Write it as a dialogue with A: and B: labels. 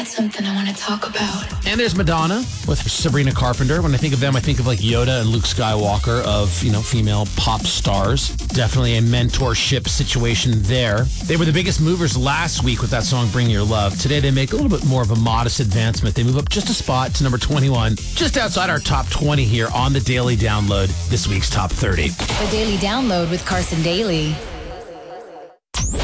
A: something I want to talk about.
B: And there's Madonna with Sabrina Carpenter. When I think of them, I think of like Yoda and Luke Skywalker of, female pop stars. Definitely a mentorship situation there. They were the biggest movers last week with that song, Bring Your Love. Today, they make a little bit more of a modest advancement. They move up just a spot to number 21, just outside our top 20 here on the Daily Download, this week's top 30.
C: The Daily Download with Carson Daly.